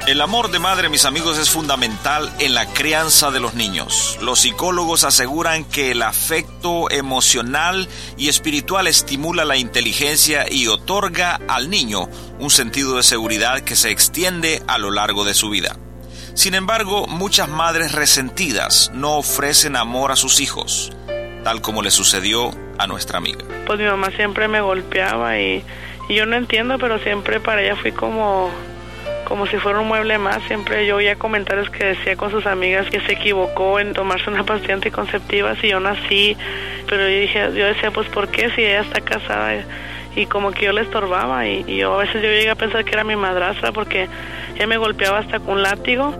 El amor de madre, mis amigos, es fundamental en la crianza de los niños. Los psicólogos aseguran que el afecto emocional y espiritual estimula la inteligencia y otorga al niño un sentido de seguridad que se extiende a lo largo de su vida. Sin embargo, muchas madres resentidas no ofrecen amor a sus hijos, tal como le sucedió a nuestra amiga. Pues mi mamá siempre me golpeaba y yo no entiendo, pero siempre para ella fui como si fuera un mueble más. Siempre yo oía comentarios que decía con sus amigas que se equivocó en tomarse una pastilla anticonceptiva si yo nací, pero yo decía, pues ¿por qué? Si ella está casada, y como que yo le estorbaba, y yo a veces yo llegué a pensar que era mi madrastra porque ella me golpeaba hasta con un látigo.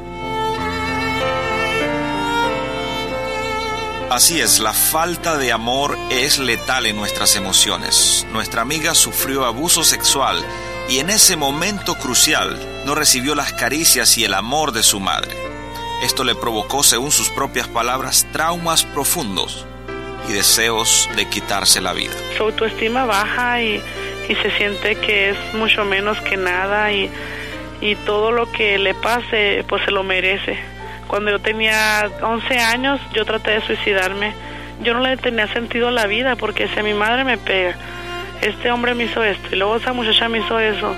Así es, la falta de amor es letal en nuestras emociones. Nuestra amiga sufrió abuso sexual y en ese momento crucial no recibió las caricias y el amor de su madre. Esto le provocó, según sus propias palabras, traumas profundos y deseos de quitarse la vida. Su autoestima baja y se siente que es mucho menos que nada y todo lo que le pase pues se lo merece. Cuando yo tenía 11 años yo traté de suicidarme. Yo no le tenía sentido a la vida porque si mi madre me pega, este hombre me hizo esto y luego esa muchacha me hizo eso.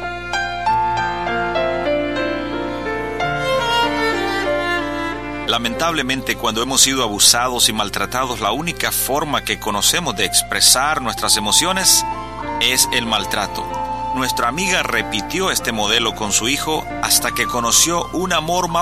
Lamentablemente, cuando hemos sido abusados y maltratados, la única forma que conocemos de expresar nuestras emociones es el maltrato. Nuestra amiga repitió este modelo con su hijo hasta que conoció un amor más